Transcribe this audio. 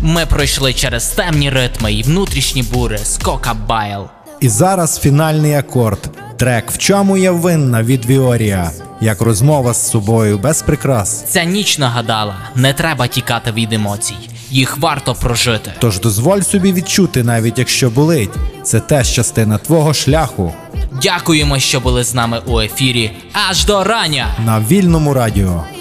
Ми пройшли через темні ритми і внутрішні бури Скока Байл. І зараз фінальний акорд. Трек «В чому я винна» від Віорія. Як розмова з собою без прикрас. Ця ніч нагадала, не треба тікати від емоцій. Їх варто прожити. Тож дозволь собі відчути, навіть якщо болить. Це теж частина твого шляху. Дякуємо, що були з нами у ефірі. Аж до рання! На Вільному радіо.